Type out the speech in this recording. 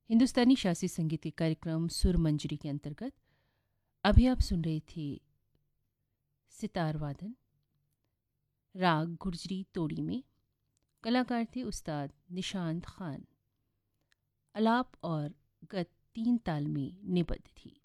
हिंदुस्तानी शास्त्रीय संगीत के कार्यक्रम सुर मंजरी के अंतर्गत अभी आप सुन रहे थे सितार वादन राग गुर्जरी तोड़ी में। कलाकार थे उस्ताद निशांत खान। अलाप और गत तीन ताल में निबद्ध थी।